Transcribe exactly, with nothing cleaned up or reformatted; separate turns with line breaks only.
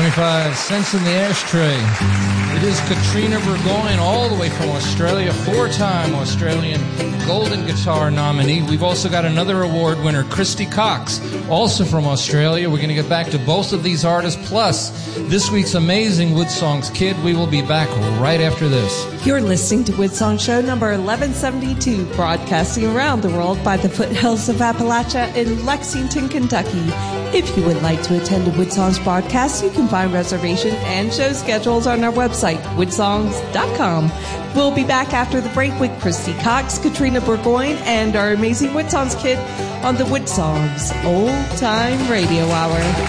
seventy-five cents in the ashtray. It is Katrina Burgoyne, all the way from Australia, four-time Australian Golden Guitar nominee. We've also got another award winner, Christy Cox, also from Australia. We're going to get back to both of these artists, plus this week's amazing Wood Songs Kid. We will be back right after this.
You're listening to Wood Song Show number eleven seventy-two, broadcasting around the world by the foothills of Appalachia in Lexington, Kentucky. If you would like to attend a Wood Songs broadcast, you can find reservations and show schedules on our website, wood songs dot com. We'll be back after the break with Christy Cox, Katrina Burgoyne, and our amazing Wood Songs Kid on the Wood Songs Old Time Radio Hour.